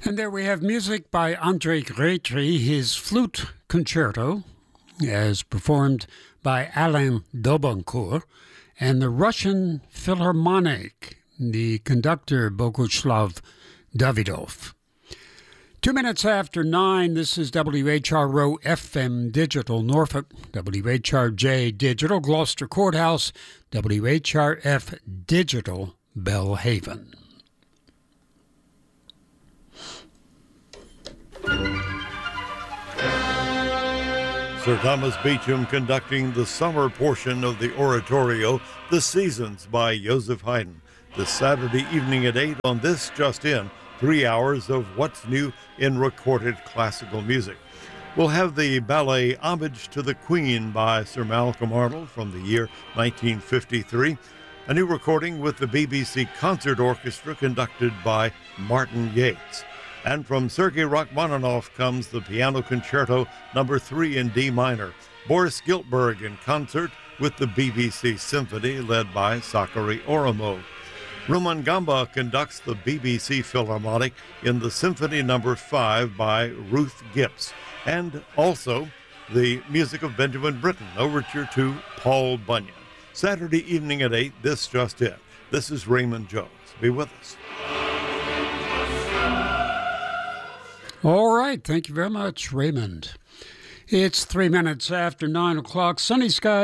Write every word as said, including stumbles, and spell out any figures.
And there we have music by André Grétry, his flute concerto, as performed by Alain Daubencourt, and the Russian Philharmonic, the conductor Boguslav Davidov. Two minutes after nine, this is W H R O F M Digital Norfolk, W H R J Digital Gloucester Courthouse, W H R F Digital Belhaven. Sir Thomas Beecham conducting the summer portion of the oratorio, The Seasons by Joseph Haydn, this Saturday evening at eight on This Just In, three hours of what's new in recorded classical music. We'll have the ballet Homage to the Queen by Sir Malcolm Arnold from the year nineteen fifty-three, a new recording with the B B C Concert Orchestra conducted by Martin Yates. And from Sergei Rachmaninoff comes the Piano Concerto number three in D minor, Boris Giltburg in concert with the B B C Symphony led by Sakari Oromov. Ruman Gamba conducts the B B C Philharmonic in the Symphony number five by Ruth Gips. And also the music of Benjamin Britten, overture to Paul Bunyan. Saturday evening at eight, This Just In. This is Raymond Jones. Be with us. All right. Thank you very much, Raymond. It's three minutes after nine o'clock. Sunny skies.